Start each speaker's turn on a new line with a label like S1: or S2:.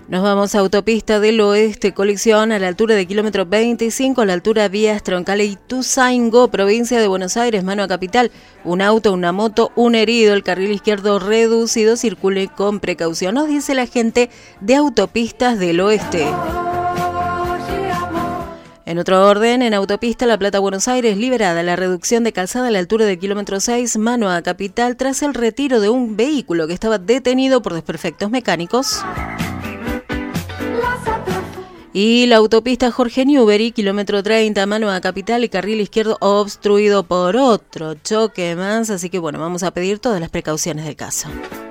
S1: Nos vamos a Autopista del Oeste, colisión a la altura de kilómetro 25, a la altura vías Troncal y Ituzaingó, provincia de Buenos Aires, mano a capital. Un auto, una moto, un herido, el carril izquierdo reducido, circule con precaución, nos dice la gente de Autopistas del Oeste. En otro orden, en Autopista La Plata-Buenos Aires, liberada la reducción de calzada a la altura del kilómetro 6, mano a capital, tras el retiro de un vehículo que estaba detenido por desperfectos mecánicos. Y la autopista Jorge Newbery, kilómetro 30, mano a capital y carril izquierdo obstruido por otro choque más. Así que bueno, vamos a pedir todas las precauciones del caso.